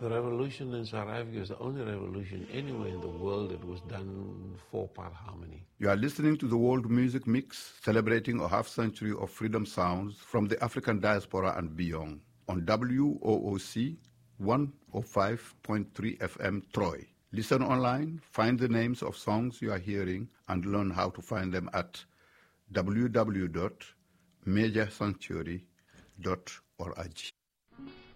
The revolution in South Africa is the only revolution anywhere in the world that was done 4-part harmony. You are listening to the World Music Mix, celebrating a half-century of freedom sounds from the African diaspora and beyond, on WOOC 105.3 FM Troy. Listen online, find the names of songs you are hearing, and learn how to find them at www.majorsanctuary.org.